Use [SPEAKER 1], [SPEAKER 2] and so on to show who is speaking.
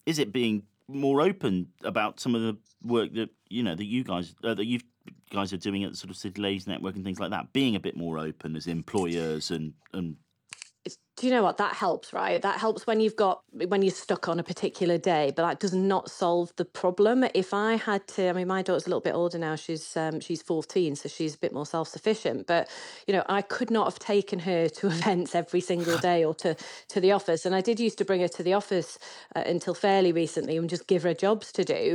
[SPEAKER 1] is it being more open about some of the work that you guys are doing at the sort of City Ladies Network and things like that, being a bit more open as employers and
[SPEAKER 2] Do you know what? That helps, right? That helps when you're stuck on a particular day, but that does not solve the problem. If I had to, I mean, my daughter's a little bit older now. She's 14, so she's a bit more self-sufficient. But I could not have taken her to events every single day or to the office. And I did used to bring her to the office until fairly recently and just give her jobs to do.